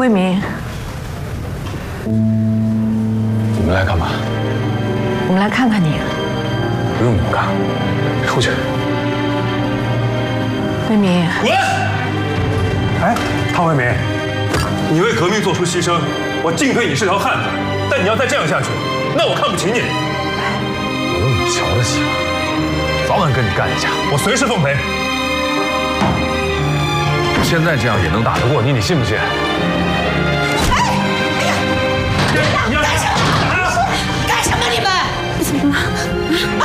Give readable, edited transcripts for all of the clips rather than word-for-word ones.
魏明， 你们来干嘛？ 我们来看看你。 不用你们看，出去。 魏明， 滚！哎，汤慧梅，你为革命做出牺牲，我敬佩你是条汉子。但你要再这样下去，那我看不起你。我用你瞧得起吗？早晚跟你干一架，我随时奉陪。现在这样也能打得过你，你信不信？ 干什么？干什么？你们怎么了？啊！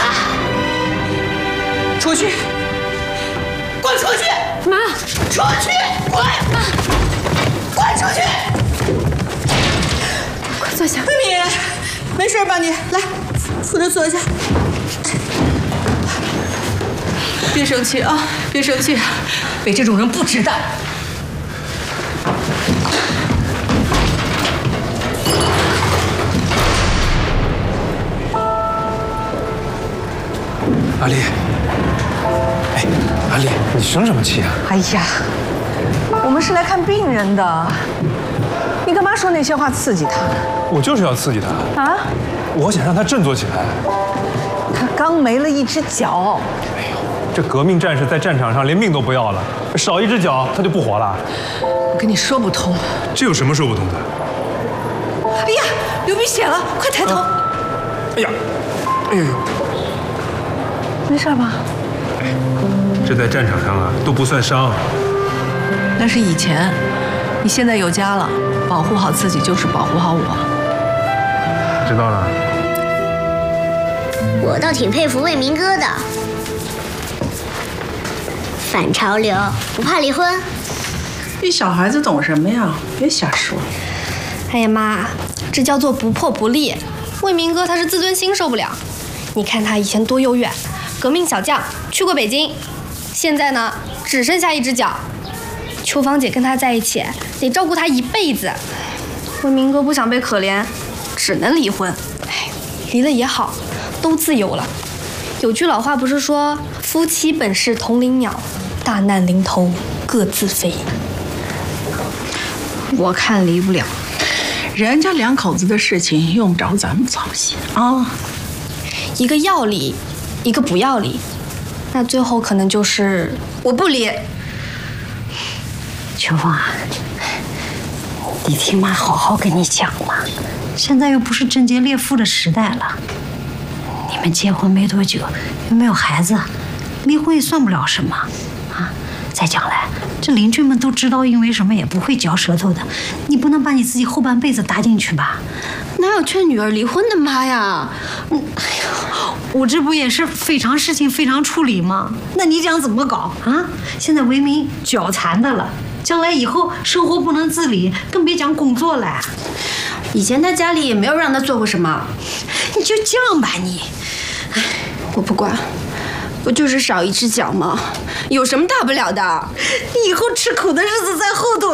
出去！滚出去！ 妈， 出去！滚！滚出去！ 快坐下。 慧敏，没事吧你？来，扶着坐下。别生气啊，别生气，为这种人不值当。 阿丽，哎，阿丽，你生什么气啊？ 哎呀，我们是来看病人的，你干嘛说那些话刺激他？ 我就是要刺激他啊！ 我想让他振作起来。 他刚没了一只脚。 哎呦，这革命战士在战场上连命都不要了，少一只脚他就不活了。 我跟你说不通。 这有什么说不通的？ 哎呀，流鼻血了，快抬头！ 哎呀，哎呦呦！ 没事吧？ 这在战场上啊都不算伤。 那是以前，你现在有家了，保护好自己就是保护好我。 知道了。 我倒挺佩服魏明哥的，反潮流，不怕离婚。 你小孩子懂什么呀？别瞎说。 哎呀妈，这叫做不破不立。魏明哥他是自尊心受不了。你看他以前多优越，革命小将，去过北京，现在呢只剩下一只脚。秋芳姐跟他在一起，得照顾他一辈子。魏明哥不想被可怜，只能离婚。哎，离了也好，都自由了。有句老话不是说夫妻本是同林鸟，大难临头各自飞。 我看离不了，人家两口子的事情用不着咱们操心啊。 一个要离，一个不要离，那最后可能就是我不离。 秋芳啊，你听妈好好跟你讲嘛，现在又不是贞洁烈妇的时代了，你们结婚没多久，又没有孩子，离婚也算不了什么啊。再讲来，这邻居们都知道，因为什么也不会嚼舌头的，你不能把你自己后半辈子搭进去吧？ 哪有劝女儿离婚的妈呀？ 哎呀，我这不也是非常事情非常处理吗？那你想怎么搞啊？现在为民脚残的了，将来以后生活不能自理，更别讲工作了。 以前他家里也没有让他做过什么， 你就犟吧你。 哎，我不管，不就是少一只脚吗？有什么大不了的？ 你以后吃苦的日子在后头